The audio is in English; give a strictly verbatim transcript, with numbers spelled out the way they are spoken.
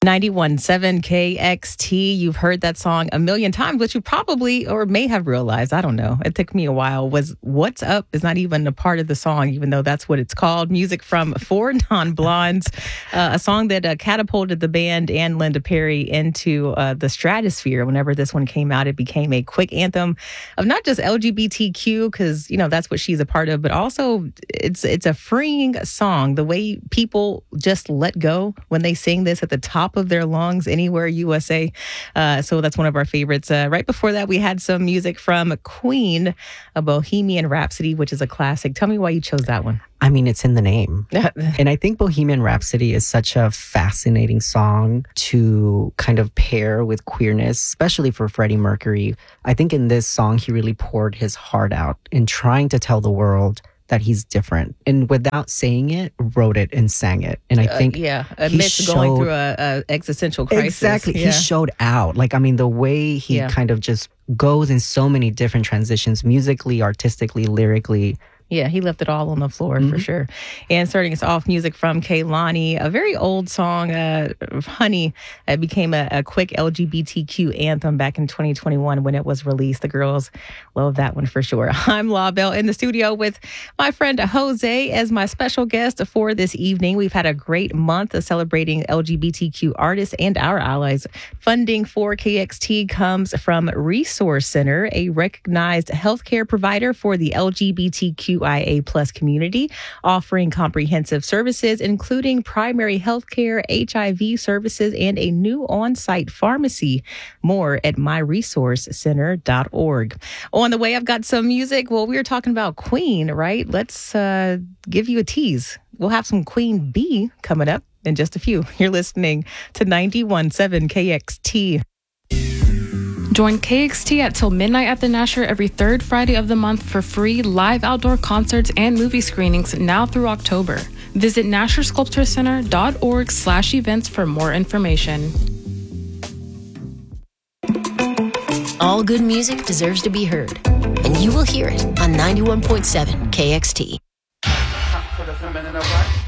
ninety-one point seven K X T. You've heard that song a million times, but you probably or may have realized, I don't know, it took me a while, was What's Up is not even a part of the song, even though that's what it's called. Music from Four Non-Blondes, uh, a song that uh, catapulted the band and Linda Perry into uh, the stratosphere. Whenever this one came out, it became a quick anthem of not just L G B T Q, because, you know, that's what she's a part of, but also it's, it's a freeing song. The way people just let go when they sing this at the top of their lungs anywhere U S A. Uh, so that's one of our favorites. Uh, right before that, we had some music from Queen, a Bohemian Rhapsody, which is a classic. Tell me why you chose that one. I mean, it's in the name. And I think Bohemian Rhapsody is such a fascinating song to kind of pair with queerness, especially for Freddie Mercury. I think in this song, he really poured his heart out in trying to tell the world that he's different, and without saying it, wrote it and sang it. And I think uh, yeah, amidst showed, going through a, a existential crisis. Exactly, yeah. He showed out. Like, I mean, the way he yeah. kind of just goes in so many different transitions, musically, artistically, lyrically. Yeah, he left it all on the floor mm-hmm. for sure. And starting us off, music from Kehlani, a very old song, uh, Honey, uh, became a, a quick L G B T Q anthem back in twenty twenty-one when it was released. The girls love that one for sure. I'm La Belle in the studio with my friend Jose as my special guest for this evening. We've had a great month of celebrating L G B T Q artists and our allies. Funding for K X T comes from Resource Center, a recognized healthcare provider for the L G B T Q I A plus community, offering comprehensive services, including primary health care, H I V services, and a new on-site pharmacy. More at my resource center dot org. On the way, I've got some music. Well, we were talking about Queen, right? Let's uh, give you a tease. We'll have some Queen Bee coming up in just a few. You're listening to ninety-one point seven K X T. Join K X T at Till Midnight at the Nasher every third Friday of the month for free live outdoor concerts and movie screenings now through October. Visit Nasher Sculpture Center dot org slash events for more information. All good music deserves to be heard, and you will hear it on ninety-one point seven K X T.